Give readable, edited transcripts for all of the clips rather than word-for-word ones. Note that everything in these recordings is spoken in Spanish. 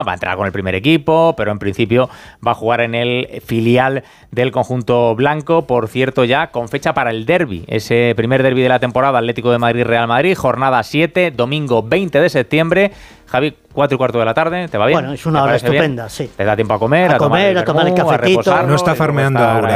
va a entrar con el primer equipo, pero en principio va a jugar en el filial del conjunto blanco, por cierto ya con fecha para el derbi, ese primer derbi de la temporada, Atlético de Madrid-Real Madrid, jornada 7, domingo 20 de septiembre. Javi, 4:15 de la tarde, ¿te va bien? Bueno, es una hora estupenda, sí. ¿Te da tiempo a comer, a tomar el cafetito? No está farmeando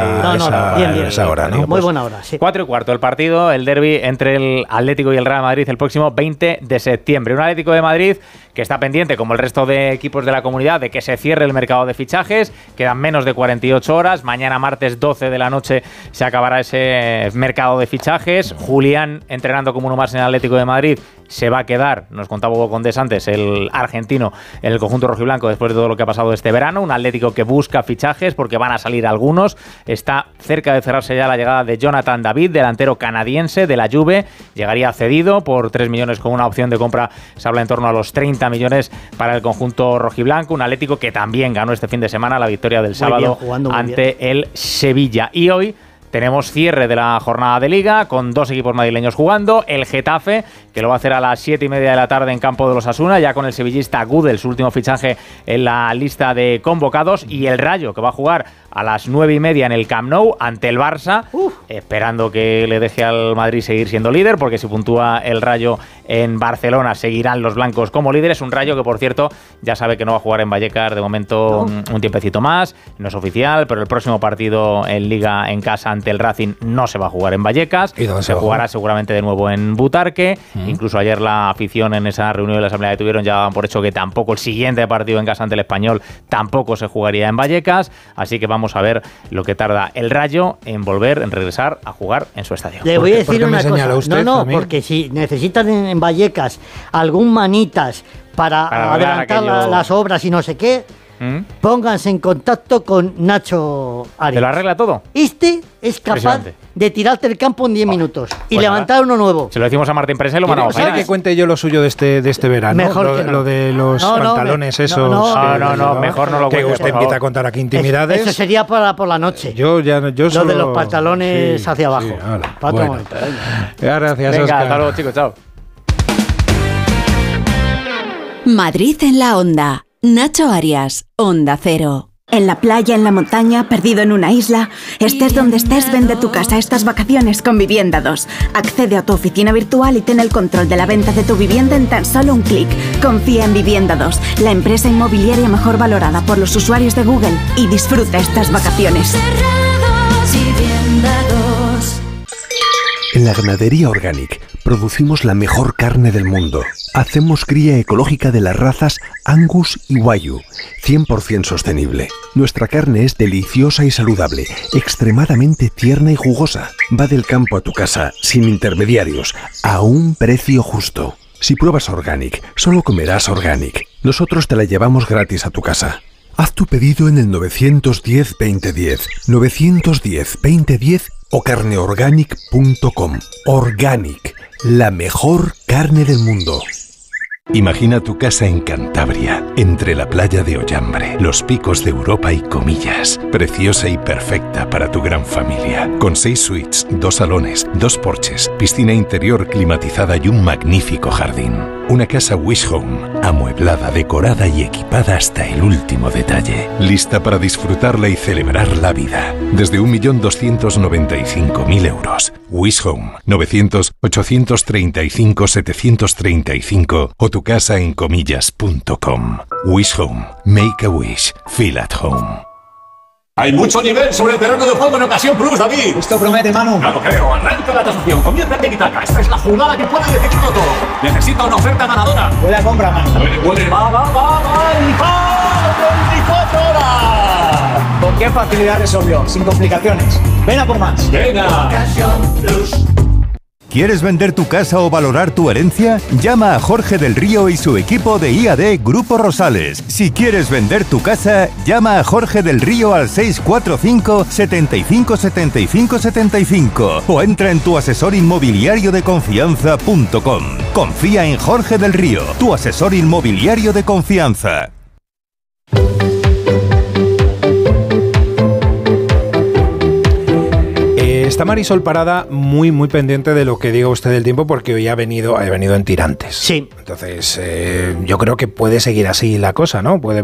ahora esa hora, ¿no? Muy buena hora, sí. 4:15 el partido, el derbi entre el Atlético y el Real Madrid el próximo 20 de septiembre. Un Atlético de Madrid que está pendiente, como el resto de equipos de la comunidad, de que se cierre el mercado de fichajes. Quedan menos de 48 horas. Mañana martes 12 de la noche se acabará ese mercado de fichajes. Julián, entrenando como uno más en el Atlético de Madrid, se va a quedar, nos contaba Hugo Condés antes, el argentino en el conjunto rojiblanco después de todo lo que ha pasado este verano. Un Atlético que busca fichajes porque van a salir algunos. Está cerca de cerrarse ya la llegada de Jonathan David, delantero canadiense de la Juve. Llegaría cedido por 3 millones con una opción de compra. Se habla en torno a los 30 millones para el conjunto rojiblanco. Un Atlético que también ganó este fin de semana la victoria del sábado ante el Sevilla. Y hoy tenemos cierre de la jornada de Liga con 2 equipos madrileños jugando. El Getafe, que lo va a hacer a las 7:30 de la tarde en campo de los Osasuna, ya con el sevillista Gudel, su último fichaje en la lista de convocados. Y el Rayo, que va a jugar a las 9:30 en el Camp Nou ante el Barça, esperando que le deje al Madrid seguir siendo líder, porque si puntúa el Rayo en Barcelona seguirán los blancos como líderes. Un Rayo que, por cierto, ya sabe que no va a jugar en Vallecas de momento un tiempecito más, no es oficial, pero el próximo partido en Liga en casa ante el Racing no se va a jugar en Vallecas, se jugará seguramente de nuevo en Butarque. Incluso ayer la afición en esa reunión de la asamblea que tuvieron ya daban por hecho que tampoco el siguiente partido en casa ante el Español tampoco se jugaría en Vallecas, así que vamos a ver lo que tarda el Rayo en volver, en regresar a jugar en su estadio. Le voy a decir una cosa, porque si necesitan en Vallecas algún manitas para adelantar las obras y no sé qué, pónganse en contacto con Nacho Arias. ¿Te lo arregla todo? Este es capaz de tirarte el campo en 10 minutos y levantar uno nuevo. Se lo decimos a Martín Prensa y lo mandamos. ¿Quiere que cuente yo lo suyo de este verano? Mejor lo de los pantalones esos. No, mejor no lo cuente. Que usted empieza a contar aquí intimidades. Eso sería por la noche. Yo lo solo... de los pantalones hacia abajo. Bueno. Gracias, Venga, Óscar. hasta luego, chicos, chao. Madrid en la onda. Nacho Arias, Onda Cero. En la playa, en la montaña, perdido en una isla. Estés donde estés, vende tu casa estas vacaciones con Vivienda 2. Accede a tu oficina virtual y ten el control de la venta de tu vivienda en tan solo un clic. Confía en Vivienda 2, la empresa inmobiliaria mejor valorada por los usuarios de Google, y disfruta estas vacaciones. En la ganadería Organic producimos la mejor carne del mundo. Hacemos cría ecológica de las razas Angus y Wagyu, 100% sostenible. Nuestra carne es deliciosa y saludable, extremadamente tierna y jugosa. Va del campo a tu casa, sin intermediarios, a un precio justo. Si pruebas Organic, solo comerás Organic. Nosotros te la llevamos gratis a tu casa. Haz tu pedido en el 910-2010, 910-2010 o carneorganic.com. Organic, la mejor carne del mundo. Imagina tu casa en Cantabria, entre la playa de Ollambre, los picos de Europa y Comillas. Preciosa y perfecta para tu gran familia. Con 6 suites, 2 salones, 2 porches, piscina interior climatizada y un magnífico jardín. Una casa Wish Home, amueblada, decorada y equipada hasta el último detalle. Lista para disfrutarla y celebrar la vida. Desde 1.295.000 euros. Wish Home, 900-835-735 o tu casa en comillas.com. Wish Home. Make a wish. Feel at home. Hay mucho nivel sobre el terreno de juego en Ocasión Plus, David. Esto promete, Manu. Claro, creo. Arranca la tasación. Comienza el tiki-taka. Esta es la jugada que puede decidirlo todo. Necesita una oferta ganadora. Buena compra, Manu. Puede. Va. Y ¡va! 24 horas. ¿Con qué facilidad resolvió? Sin complicaciones. Ven a por más. Venga. Ocasión Plus. ¿Quieres vender tu casa o valorar tu herencia? Llama a Jorge del Río y su equipo de IAD Grupo Rosales. Si quieres vender tu casa, llama a Jorge del Río al 645 75 75 75 o entra en tuasesorinmobiliariodeconfianza.com. Confía en Jorge del Río, tu asesor inmobiliario de confianza. Está Marisol Parada muy pendiente de lo que diga usted del tiempo, porque hoy ha venido en tirantes. Sí. Entonces, yo creo que puede seguir así la cosa, ¿no? Puede